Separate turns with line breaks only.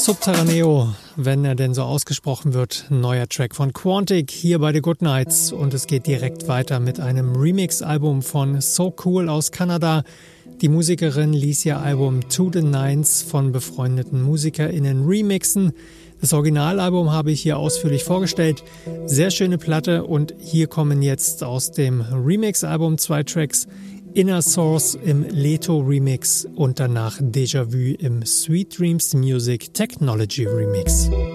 Subterraneo, wenn er denn so ausgesprochen wird. Neuer Track von Quantic hier bei The Good Nights. Und es geht direkt weiter mit einem Remix-Album von So Cool aus Kanada. Die Musikerin ließ ihr Album To The Nines von befreundeten MusikerInnen remixen. Das Originalalbum habe ich hier ausführlich vorgestellt. Sehr schöne Platte und hier kommen jetzt aus dem Remix-Album 2 Tracks. Inner Source im Leto Remix und danach Déjà Vu im Sweet Dreams Music Technology Remix.